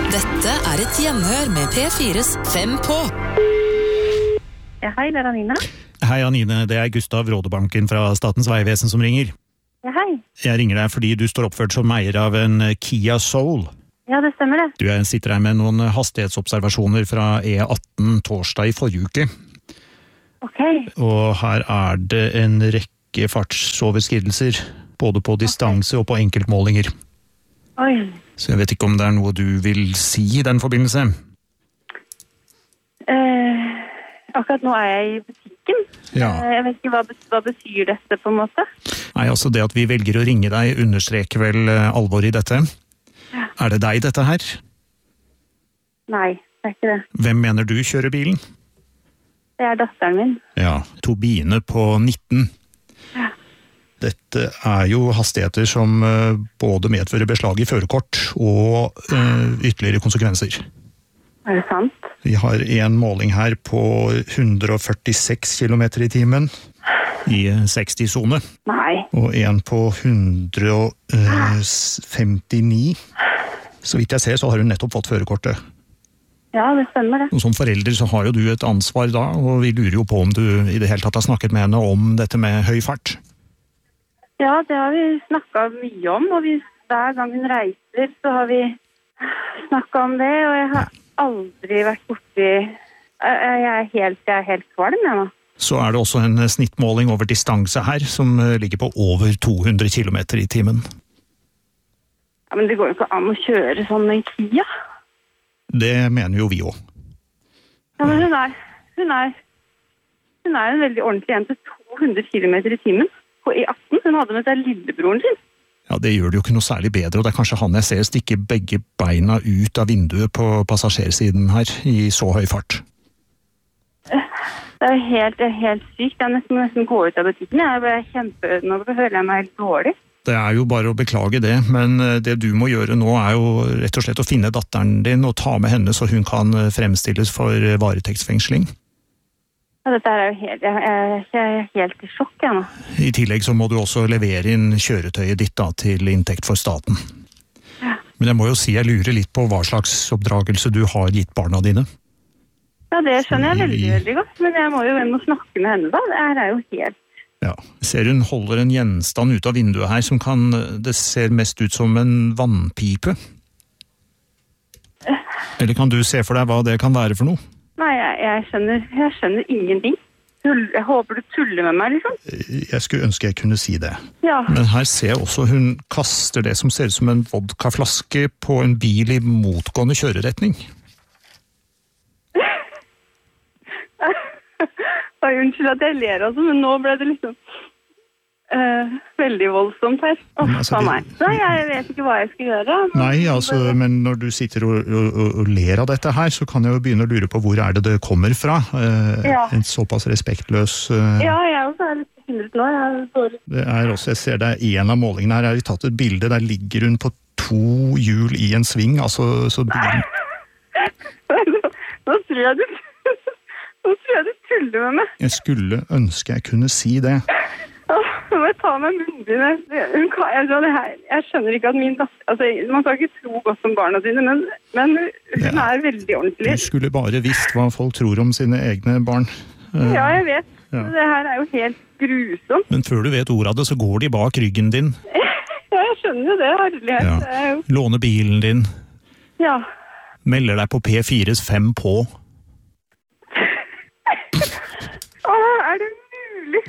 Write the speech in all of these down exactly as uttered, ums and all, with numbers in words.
Dette er et gjenhør med P fires Fem på. Ja, hei, det er Anine. Hei Anine, det er Gustav Rådebanken fra Statens Vegvesen som ringer. Ja, hei. Jeg ringer deg fordi du står oppført som eier av en Kia Soul. Ja, det stemmer det. Du jeg sitter her med noen hastighetsobservasjoner fra E atten torsdag i forrige uke. Ok. Og her er det en rekke fartsoverskridelser, både på distanse okay. og på enkeltmålinger. Oi. Så jeg vet ikke om det er noe du vil si i den forbindelse. Eh, akkurat nå er jeg i butikken. Ja. Eh, jeg vet ikke hva, hva betyr dette på en måte. Nei, altså det at vi velger å ringe deg understreker vel alvor i dette. Ja. Er det deg dette her? Nei, det er ikke det. Hvem mener du kjører bilen? Det er datteren min. Ja, Tobine på nitten. Ja. Dette er jo hastigheter som både medfører beslag i førerkort og uh, ytterligere konsekvenser. Er det sant? Vi har en måling her på hundre førtiseks kilometer i timen i seksti-sone. Nei. Og en på hundre femtini. Så vidt jeg ser så har hun nettopp fått førerkortet. Ja, det stemmer det. Og som forelder så har jo du et ansvar da, og vi lurer jo på om du i det hele tatt har snakket med henne om dette med høy fart. Ja, det har vi snakket mye om, og vi, hver gang hun reiser så har vi snakket om det, og jeg har aldri vært borti, jeg er helt, jeg er helt kvalm, jeg nå. Så er det også en snittmåling over distanse her, som ligger på over to hundre kilometer i timen. Ja, men det går jo ikke an å kjøre sånn med en Kia. Det mener jo vi også. Ja, men hun er, hun er, hun er en veldig ordentlig en til to hundre kilometer i timen. På E atten, hun hadde med seg lillebroren sin. Ja, det gjør det jo ikke noe særlig bedre, og det er kanskje han jeg ser stikke begge beina ut av vinduet på passasjersiden her i så høy fart. Det er helt, det er helt sykt. Jeg nesten, nesten går ut av butikken. Jeg ble kjempe, nå føler jeg meg helt dårlig. Det er jo bare å beklage det, men det du må gjøre nå er jo rett og slett å finne datteren din og ta med henne så hun kan fremstilles for varetektsfengsling. Ja, dette er jo helt, jeg, jeg, jeg er helt i sjokk, jeg nå. I tillegg så må du også levere inn kjøretøyet ditt da, til inntekt for staten. Ja. Men jeg må jo si jeg lurer litt på hva slags oppdragelse du har gitt barna dine. Ja, det skjønner jeg veldig, veldig godt, men jeg må jo må snakke med henne da. Det er jo helt... Ja, ser hun holder en gjenstand ut av vinduet her som kan, det ser mest ut som en vannpipe. Eller kan du se for deg hva det kan være for noe? Nei, jeg, jeg, skjønner, jeg skjønner ingenting. Jeg håper du tuller med meg, liksom. Jeg skulle ønske jeg kunne si det. Ja. Men her ser jeg også hun kaster det som ser ut som en vodkaflaske på en bil i motgående kjøreretning. Unnskyld at jeg ler altså, men nå ble det liksom uh, veldig voldsomt her. Åh, altså, meg. Nei, jeg vet ikke hva jeg skal gjøre. Men... Nei, altså, men når du sitter og, og, og ler av dette her, så kan jeg jo begynne å lure på hvor er det det kommer fra. Uh, ja. En såpass respektløs... Uh... Ja, jeg også er litt bekymret nå. Jeg er dårlig. Det er også, jeg ser det er en av målingene her, jeg har tatt et bilde, der ligger hun på to hjul i en sving, altså... Så bilen... nå, nå tror jeg du... Nå tror jeg du tuller med meg. Jeg skulle ønske jeg kunne si det. Åh, nå må jeg ta meg munnbind. Jeg, jeg skjønner ikke at min datter... Altså, man skal ikke tro godt om barna sine, men, men hun ja. er veldig ordentlig. Du skulle bare visst hva folk tror om sine egne barn. Ja, jeg vet. Ja. Det her er jo helt grusomt. Men før du vet ordet av det, så går de bak ryggen din. Ja, jeg skjønner jo det, herlighet. Ja. Jo... Låner bilen din. Ja. Melder deg på P fires Fem på. Åh, er det mulig?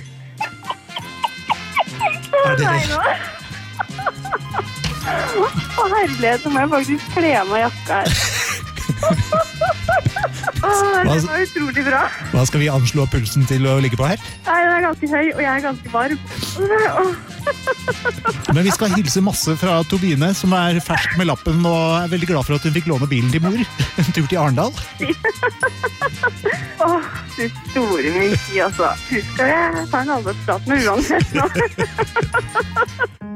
Er det... Nei, nå. Åh, herlighet, så må jeg faktisk kle av meg jakka her. Åh, det var utrolig bra. Hva skal vi anslå pulsen til å ligge på her? Nei, den er ganske høy, og jeg er ganske varm. Åh. Men vi skal hilse masse fra Tobine, som er fersk med lappen og er veldig glad for at hun fikk låne bilen til mor. En tur til Arendal. Åh, du store min tid, altså. Husk at jeg tar en alvorsprat med uansett nå.